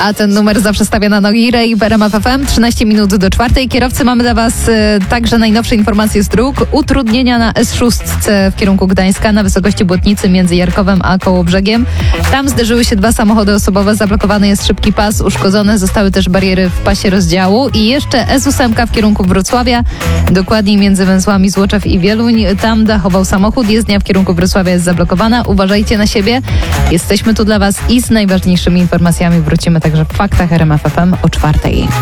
A ten numer zawsze stawia na nogi Ray w RMF FM. 13 minut do 4. Kierowcy, mamy dla Was także najnowsze informacje z dróg. Utrudnienia na S6 w kierunku Gdańska na wysokości Błotnicy między Jarkowem a Kołobrzegiem. Tam zderzyły się 2 samochody osobowe. Zablokowany jest szybki pas. Uszkodzone zostały też bariery w pasie rozdziału. I jeszcze S8 w kierunku Wrocławia. Dokładniej między węzłami Złoczew i Wieluń. Tam dachował samochód. Jezdnia w kierunku Wrocławia jest zablokowana. Uważajcie na siebie. Jesteśmy tu dla Was i z najważniejszymi informacjami wrócimy także w faktach RMF FM o 4.